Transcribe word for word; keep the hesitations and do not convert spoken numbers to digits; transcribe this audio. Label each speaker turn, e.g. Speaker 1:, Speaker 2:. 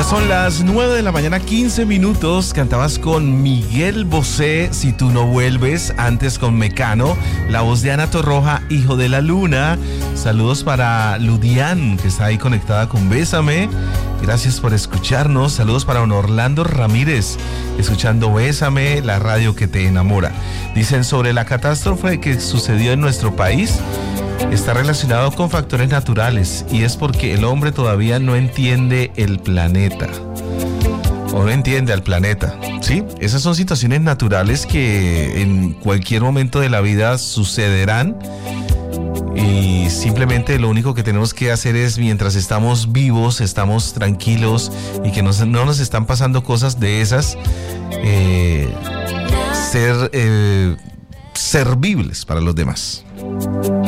Speaker 1: Son las nueve de la mañana, quince minutos. Cantabas con Miguel Bosé, Si tú no vuelves. Antes con Mecano, la voz de Ana Torroja, Hijo de la Luna. Saludos para Ludian, que está ahí conectada con Bésame. Gracias por escucharnos. Saludos para don Orlando Ramírez, escuchando Bésame, la radio que te enamora. Dicen sobre la catástrofe que sucedió en nuestro país. Está relacionado con factores naturales y es porque el hombre todavía no entiende el planeta o no entiende al planeta, ¿sí? Esas son situaciones naturales que en cualquier momento de la vida sucederán y simplemente lo único que tenemos que hacer es, mientras estamos vivos, estamos tranquilos y que no, no nos están pasando cosas de esas, eh, ser eh, servibles para los demás.